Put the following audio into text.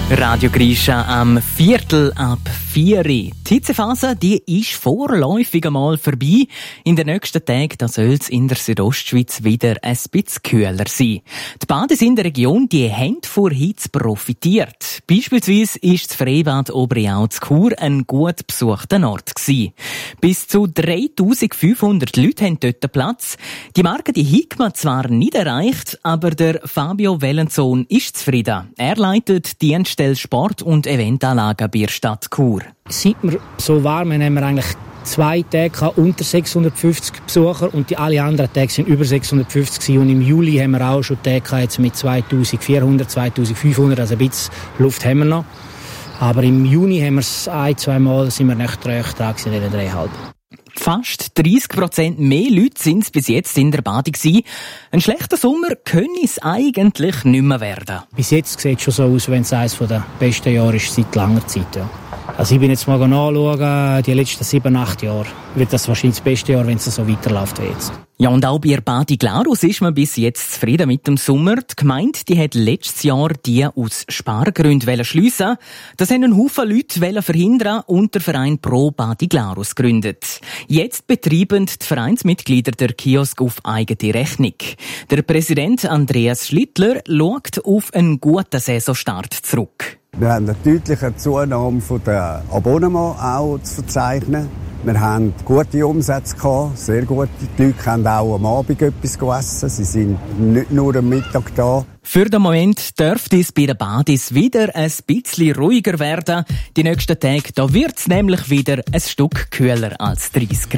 Radio Grisha am 3:45. Die Hitzephase, die ist vorläufig einmal vorbei. In den nächsten Tagen soll es in der Südostschweiz wieder ein bisschen kühler sein. Die Bades in der Region, die haben von Hitze profitiert. Beispielsweise ist das Freibad Obriau zu Chur ein gut besuchter Ort gewesen. Bis zu 3500 Leute haben dort Platz. Die Marke, die hat man zwar nicht erreicht, aber der Fabio Wellenzon ist zufrieden. Er leitet die Dienststelle Sport- und Eventanlagen bei der Stadt Chur. Seit wir so warm haben wir eigentlich 2 Tage unter 650 Besucher und die alle anderen Tage sind über 650 gewesen. Und im Juli haben wir auch schon Tage jetzt mit 2400, 2500, also ein bisschen Luft haben wir noch. Aber im Juni haben wir es 1-2 Mal, sind wir nicht dran gewesen, in den 3,5. Fast 30% mehr Leute sind es bis jetzt in der Bade gewesen. Ein schlechter Sommer könnte es eigentlich nicht mehr werden. Bis jetzt sieht es schon so aus, wenn es eines der besten Jahre ist seit langer Zeit. Ja. Also ich bin jetzt mal nachschauen, die letzten 7-8 Jahre wird das wahrscheinlich das beste Jahr, wenn es so weiterläuft wie jetzt. Ja, und auch bei der Badi Glarus ist man bis jetzt zufrieden mit dem Sommer. Die Gemeinde, die hat letztes Jahr die aus Spargründen schliessen. Das haben ein Haufen Leute verhindern und der Verein Pro Badi Glarus gegründet. Jetzt betreiben die Vereinsmitglieder der Kiosk auf eigene Rechnung. Der Präsident Andreas Schlittler schaut auf einen guten Saisonstart zurück. Wir haben eine deutliche Zunahme der Abonnements auch zu verzeichnen. Wir haben gute Umsätze gehabt, sehr gute. Die Leute haben auch am Abend etwas gegessen. Sie sind nicht nur am Mittag da. Für den Moment dürfte es bei den Badis wieder ein bisschen ruhiger werden. Die nächsten Tage, da wird es nämlich wieder ein Stück kühler als 30 Grad.